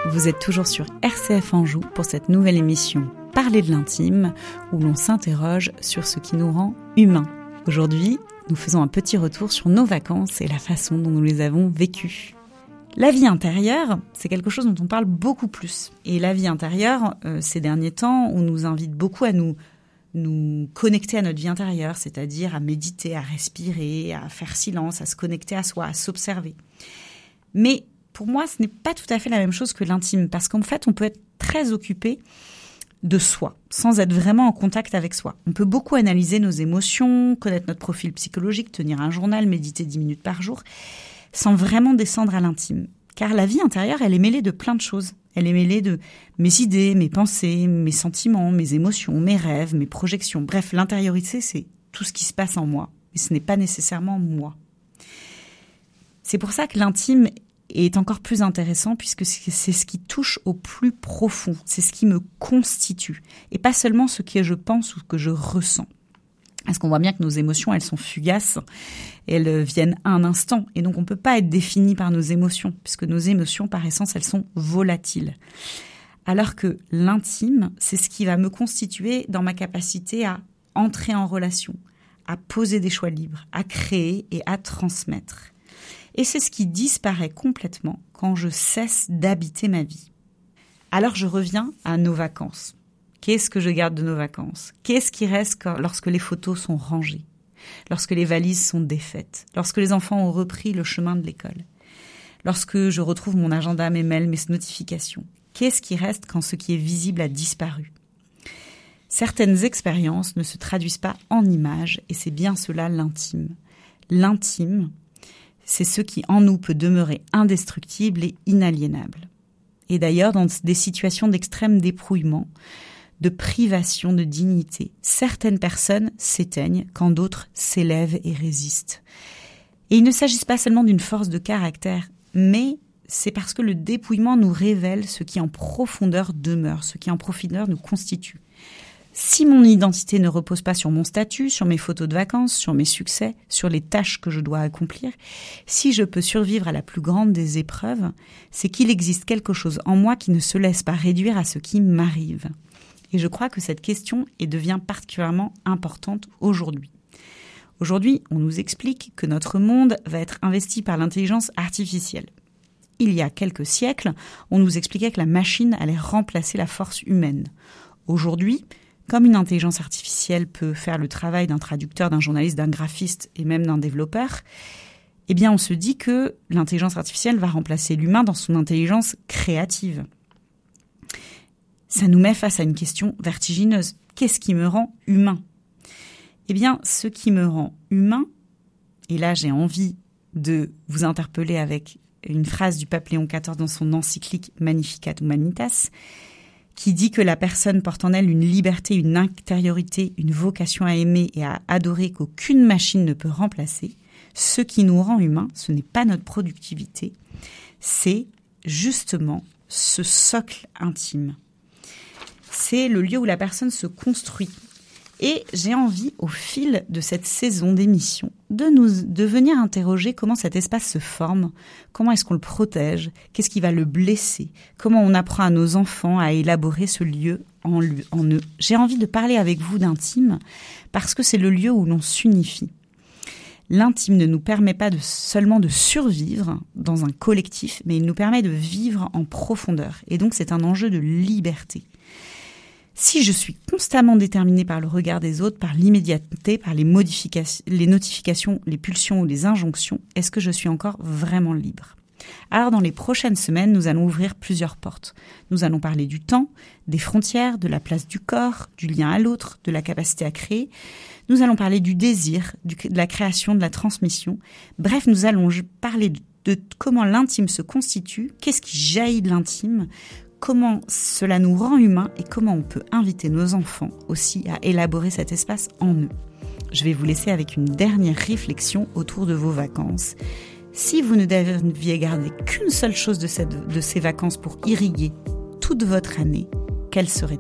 Vous êtes toujours sur RCF Anjou pour cette nouvelle émission Parler de l'intime, où l'on s'interroge sur ce qui nous rend humains. Aujourd'hui, nous faisons un petit retour sur nos vacances et la façon dont nous les avons vécues. La vie intérieure, c'est quelque chose dont on parle beaucoup plus. Et la vie intérieure, ces derniers temps, on nous invite beaucoup à nous connecter à notre vie intérieure, c'est-à-dire à méditer, à respirer, à faire silence, à se connecter à soi, à s'observer. Mais pour moi, ce n'est pas tout à fait la même chose que l'intime, parce qu'en fait, on peut être très occupé de soi, sans être vraiment en contact avec soi. On peut beaucoup analyser nos émotions, connaître notre profil psychologique, tenir un journal, méditer 10 minutes par jour, sans vraiment descendre à l'intime. Car la vie intérieure, elle est mêlée de plein de choses. Elle est mêlée de mes idées, mes pensées, mes sentiments, mes émotions, mes rêves, mes projections. Bref, l'intériorité, c'est tout ce qui se passe en moi. Mais ce n'est pas nécessairement moi. C'est pour ça que l'intime est encore plus intéressant, puisque c'est ce qui touche au plus profond. C'est ce qui me constitue. Et pas seulement ce que je pense ou ce que je ressens. Parce qu'on voit bien que nos émotions, elles sont fugaces, et elles viennent un instant. Et donc, on ne peut pas être défini par nos émotions, puisque nos émotions, par essence, elles sont volatiles. Alors que l'intime, c'est ce qui va me constituer dans ma capacité à entrer en relation, à poser des choix libres, à créer et à transmettre. Et c'est ce qui disparaît complètement quand je cesse d'habiter ma vie. Alors, je reviens à nos vacances. Qu'est-ce que je garde de nos vacances ? Qu'est-ce qui reste lorsque les photos sont rangées ? Lorsque les valises sont défaites ? Lorsque les enfants ont repris le chemin de l'école ? Lorsque je retrouve mon agenda, mes mails, mes notifications ? Qu'est-ce qui reste quand ce qui est visible a disparu ? Certaines expériences ne se traduisent pas en images, et c'est bien cela l'intime. L'intime, c'est ce qui en nous peut demeurer indestructible et inaliénable. Et d'ailleurs, dans des situations d'extrême dépouillement, de privation de dignité, certaines personnes s'éteignent quand d'autres s'élèvent et résistent. Et il ne s'agit pas seulement d'une force de caractère, mais c'est parce que le dépouillement nous révèle ce qui en profondeur demeure, ce qui en profondeur nous constitue. Si mon identité ne repose pas sur mon statut, sur mes photos de vacances, sur mes succès, sur les tâches que je dois accomplir, si je peux survivre à la plus grande des épreuves, c'est qu'il existe quelque chose en moi qui ne se laisse pas réduire à ce qui m'arrive. Et je crois que cette question devient particulièrement importante aujourd'hui. Aujourd'hui, on nous explique que notre monde va être investi par l'intelligence artificielle. Il y a quelques siècles, on nous expliquait que la machine allait remplacer la force humaine. Aujourd'hui, comme une intelligence artificielle peut faire le travail d'un traducteur, d'un journaliste, d'un graphiste et même d'un développeur, eh bien on se dit que l'intelligence artificielle va remplacer l'humain dans son intelligence créative. Ça nous met face à une question vertigineuse. Qu'est-ce qui me rend humain ? Eh bien, ce qui me rend humain, et là j'ai envie de vous interpeller avec une phrase du pape Léon XIV dans son encyclique Magnificat Humanitas, qui dit que la personne porte en elle une liberté, une intériorité, une vocation à aimer et à adorer qu'aucune machine ne peut remplacer. Ce qui nous rend humains, ce n'est pas notre productivité, c'est justement ce socle intime. C'est le lieu où la personne se construit. Et j'ai envie, au fil de cette saison d'émission, de venir interroger comment cet espace se forme, comment est-ce qu'on le protège, qu'est-ce qui va le blesser, comment on apprend à nos enfants à élaborer ce lieu en eux. J'ai envie de parler avec vous d'intime parce que c'est le lieu où l'on s'unifie. L'intime ne nous permet pas seulement de survivre dans un collectif, mais il nous permet de vivre en profondeur. Et donc c'est un enjeu de liberté. Si je suis constamment déterminée par le regard des autres, par l'immédiateté, par les notifications, les pulsions ou les injonctions, est-ce que je suis encore vraiment libre ? Alors dans les prochaines semaines, nous allons ouvrir plusieurs portes. Nous allons parler du temps, des frontières, de la place du corps, du lien à l'autre, de la capacité à créer. Nous allons parler du désir, de la création, de la transmission. Bref, nous allons parler de comment l'intime se constitue, qu'est-ce qui jaillit de l'intime, comment cela nous rend humains et comment on peut inviter nos enfants aussi à élaborer cet espace en eux. Je vais vous laisser avec une dernière réflexion autour de vos vacances. Si vous ne deviez garder qu'une seule chose de ces vacances pour irriguer toute votre année, quelle serait-elle ?